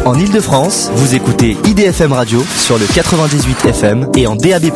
En Ile-de-France, vous écoutez IDFM Radio sur le 98 FM et en DAB+.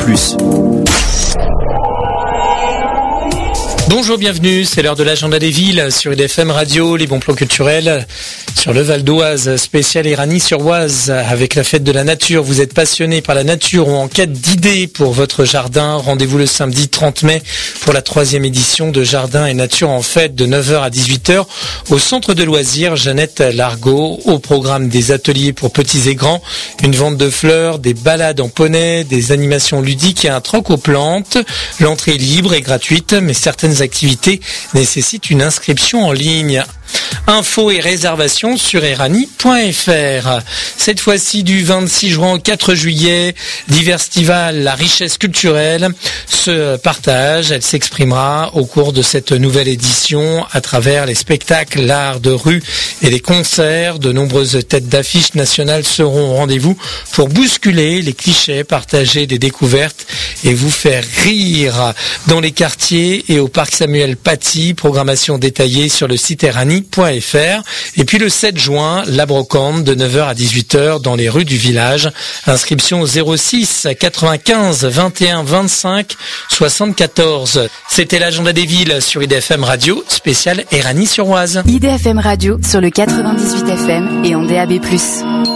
Bonjour, bienvenue, c'est l'heure de l'agenda des villes sur IDFM Radio, les bons plans culturels sur le Val d'Oise, spécial Éragny-sur-Oise avec la fête de la nature. Vous êtes passionné par la nature ou en quête d'idées pour votre jardin, rendez-vous le samedi 30 mai pour la 3e édition de Jardin et Nature en fête de 9h à 18h au centre de loisirs Jeannette Largot. Au programme des ateliers pour petits et grands, une vente de fleurs, des balades en poney, des animations ludiques et un troc aux plantes. L'entrée est libre et gratuite, mais certaines activités nécessitent une inscription en ligne. Infos et réservations sur erani.fr. Cette fois-ci du 26 juin au 4 juillet, Diverstival, la richesse culturelle se partage. Elle s'exprimera au cours de cette nouvelle édition à travers les spectacles, l'art de rue et les concerts. De nombreuses têtes d'affiches nationales seront au rendez-vous pour bousculer les clichés, partager des découvertes et vous faire rire dans les quartiers et au parc Samuel Paty. Programmation détaillée sur le site erani.fr. Et puis le 7 juin, la brocante de 9h à 18h dans les rues du village. Inscription au 06 95 21 25 74. C'était l'agenda des villes sur IDFM Radio, spécial Éragny-sur-Oise. IDFM Radio sur le 98 FM et en DAB+.